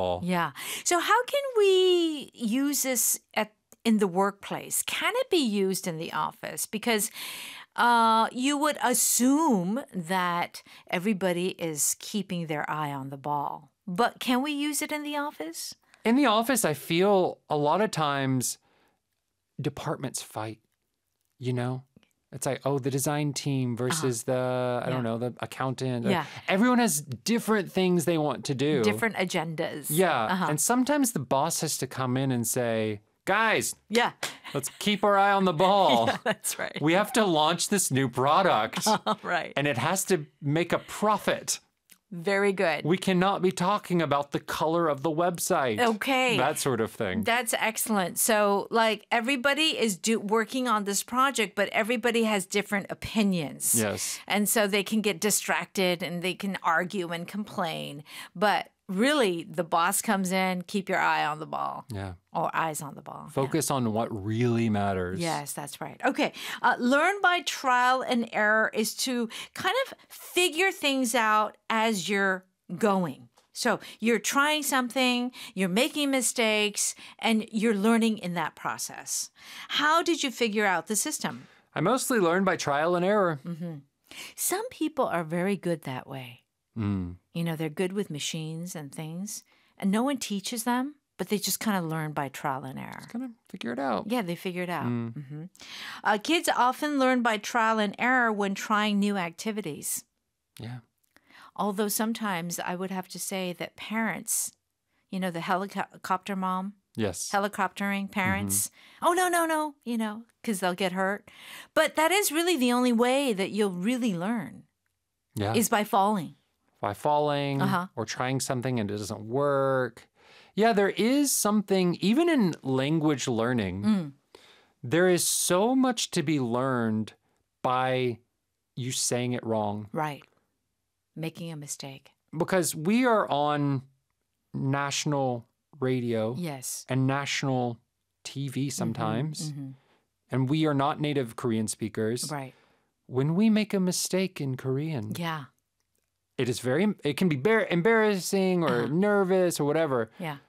ball. Yeah. So how can we use this in the workplace? Can it be used in the office? Because you would assume that everybody is keeping their eye on the ball. But can we use it in the office? In the office, I feel a lot of times departments fight, you know? It's like, oh, the design team versus the, I don't know, the accountant. Yeah. Everyone has different things they want to do. Different agendas. Yeah. And sometimes the boss has to come in and say, guys, Yeah. let's keep our eye on the ball. Yeah, that's right. We have to launch this new product. Right. And it has to make a profit. Very good. We cannot be talking about the color of the website. Okay. That sort of thing. That's excellent. So, like, everybody is working on this project, but everybody has different opinions. Yes. And so they can get distracted and they can argue and complain. But really, the boss comes in, keep your eye on the ball. Yeah. Or eyes on the ball. Focus on what really matters. Yes, that's right. Okay. Learn by trial and error is to kind of figure things out as you're going. So you're trying something, you're making mistakes, and you're learning in that process. How did you figure out the system? I mostly learned by trial and error. Some people are very good that way. You know, they're good with machines and things, and no one teaches them, but they just kind of learn by trial and error. Kind of figure it out. Yeah, they figure it out. Kids often learn by trial and error when trying new activities. Yeah. Although sometimes I would have to say that parents, you know, the helicopter mom, Yes. helicoptering parents, oh, no, you know, because they'll get hurt. But that is really the only way that you'll really learn Yeah. is by falling. By falling or trying something and it doesn't work. Yeah, there is something, even in language learning, there is so much to be learned by you saying it wrong. Right. Making a mistake. Because we are on national radio Yes. and national TV sometimes, and we are not native Korean speakers. Right. When we make a mistake in Korean, Yeah. it can be embarrassing or nervous or whatever. Yeah.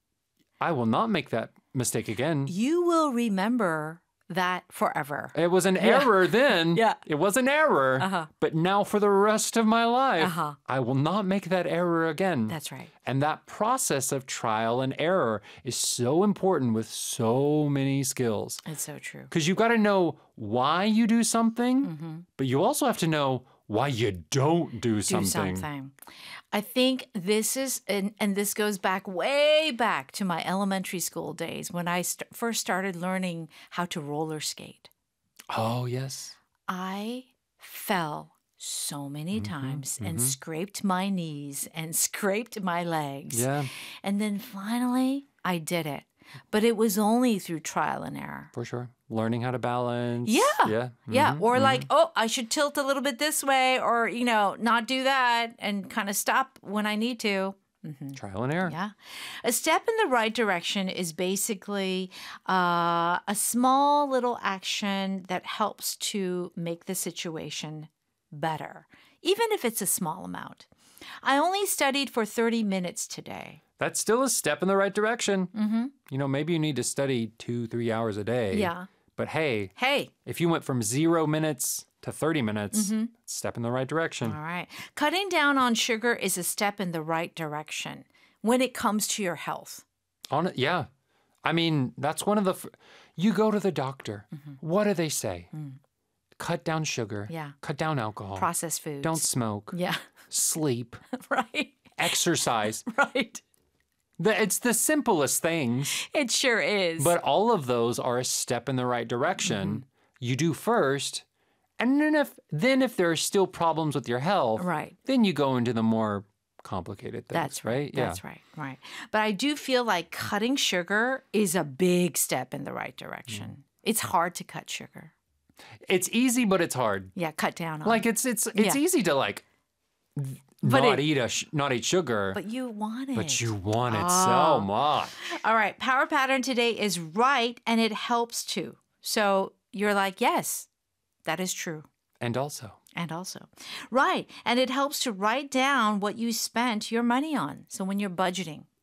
I will not make that mistake again. You will remember that forever. It was an error then. Yeah. It was an error. But now for the rest of my life, I will not make that error again. That's right. And that process of trial and error is so important with so many skills. It's so true. Because you've got to know why you do something, but you also have to know why you don't do something. I think this is, and this goes back way back to my elementary school days when I first started learning how to roller skate. Oh, yes. I fell so many times and scraped my knees and scraped my legs. Yeah. And then finally, I did it. But it was only through trial and error. For sure. Learning how to balance. Yeah. Yeah. Yeah. Or like, oh, I should tilt a little bit this way or, you know, not do that and kind of stop when I need to. Trial and error. Yeah. A step in the right direction is basically a small little action that helps to make the situation better, even if it's a small amount. I only studied for 30 minutes today. That's still a step in the right direction. You know, maybe you need to study 2-3 hours a day. Yeah. But hey, Hey. if you went from 0 minutes to 30 minutes, step in the right direction. All right. Cutting down on sugar is a step in the right direction when it comes to your health. Yeah. I mean, that's one of the... You go to the doctor. What do they say? Cut down sugar. Yeah. Cut down alcohol. Processed foods. Don't smoke. Yeah. Sleep. Right. Exercise. Right. It's the simplest things. It sure is. But all of those are a step in the right direction. You do first, and then if there are still problems with your health, Right. then you go into the more complicated things. That's right. Yeah. That's right. Right. But I do feel like cutting sugar is a big step in the right direction. It's hard to cut sugar. It's easy, but it's hard. Yeah, cut down on. Like it's easy to like not eat sugar, But you want it. but you want it so much. All right. Power pattern today is right, and it helps too. So you're like, yes, that is true. And also, Right. And it helps to write down what you spent your money on. So when you're budgeting,